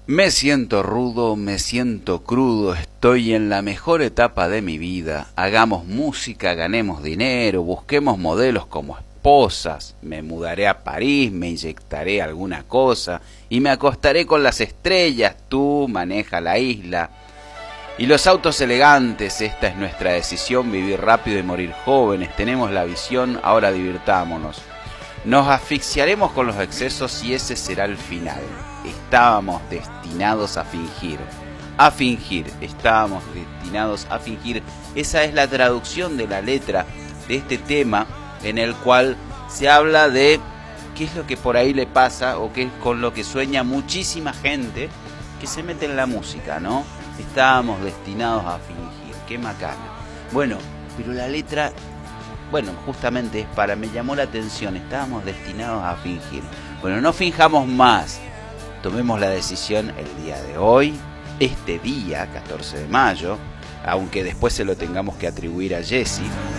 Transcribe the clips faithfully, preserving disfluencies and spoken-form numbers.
Me siento rudo, me siento crudo, estoy en la mejor etapa de mi vida. Hagamos música, ganemos dinero, busquemos modelos como esposas. Me mudaré a París, me inyectaré alguna cosa y me acostaré con las estrellas. Tú maneja la isla. Y los autos elegantes, esta es nuestra decisión, vivir rápido y morir jóvenes. Tenemos la visión, ahora divirtámonos. Nos asfixiaremos con los excesos y ese será el final. Estábamos destinados a fingir. A fingir, estábamos destinados a fingir. Esa es la traducción de la letra de este tema, en el cual se habla de qué es lo que por ahí le pasa o qué es con lo que sueña muchísima gente que se mete en la música, ¿no? Estábamos destinados a fingir. Qué macana. Bueno, pero la letra... Bueno, justamente es para, me llamó la atención, estábamos destinados a fingir. Bueno, no finjamos más, tomemos la decisión el día de hoy, este día, catorce de mayo, aunque después se lo tengamos que atribuir a Jesse,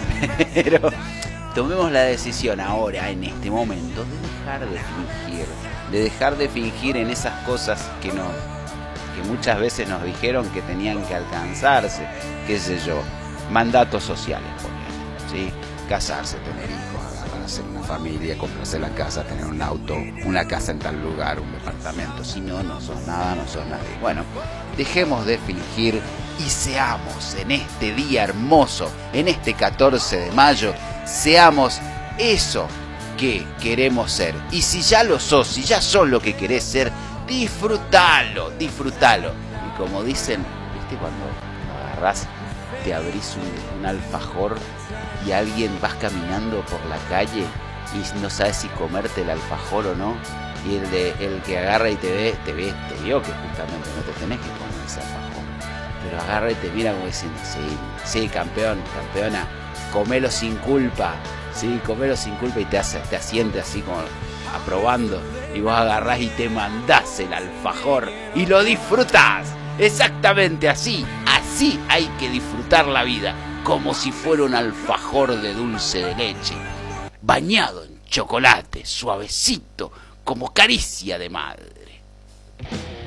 pero tomemos la decisión ahora, en este momento, de dejar de fingir, de dejar de fingir en esas cosas que, no, que muchas veces nos dijeron que tenían que alcanzarse, qué sé yo, mandatos sociales, por ejemplo, ¿sí? Casarse, tener hijos, agarrar, hacer una familia, comprarse la casa, tener un auto, una casa en tal lugar, un departamento. Si no, no sos nada, no sos nadie. Bueno, dejemos de fingir y seamos en este día hermoso, en este catorce de mayo, seamos eso que queremos ser. Y si ya lo sos, si ya sos lo que querés ser, disfrutalo, disfrutalo. Y como dicen, ¿viste cuando agarrás, te abrís un, un alfajor y alguien vas caminando por la calle y no sabes si comerte el alfajor o no, y el de el que agarra y te ve, te ve, te vio que justamente no te tenés que comer ese alfajor, pero agarra y te mira como diciendo, sí, sí, campeón, campeona, comelo sin culpa, sí, comelo sin culpa, y te hace, te asiente así como aprobando, y vos agarrás y te mandás el alfajor y lo disfrutás. Exactamente así, así hay que disfrutar la vida, como si fuera un alfajor de dulce de leche, bañado en chocolate, suavecito, como caricia de madre.